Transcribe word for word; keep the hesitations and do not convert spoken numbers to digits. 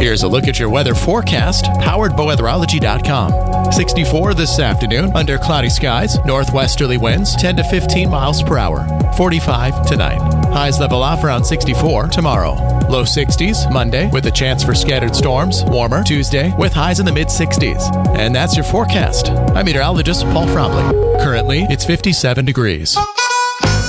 Here's a look at your weather forecast, powered by weatherology dot com. sixty-four this afternoon, under cloudy skies, northwesterly winds ten to fifteen miles per hour. forty-five tonight. Highs level off around sixty-four tomorrow. Low sixties Monday, with a chance for scattered storms. Warmer Tuesday, with highs in the mid-sixties. And that's your forecast. I'm meteorologist Paul Fromley. Currently, it's fifty-seven degrees.